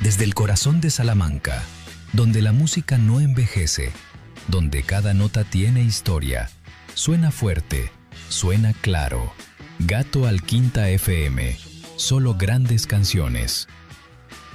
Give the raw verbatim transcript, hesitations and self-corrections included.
Desde el corazón de Salamanca, donde la música no envejece, donde cada nota tiene historia, suena fuerte, suena claro. Gato al Quinta F M, solo grandes canciones.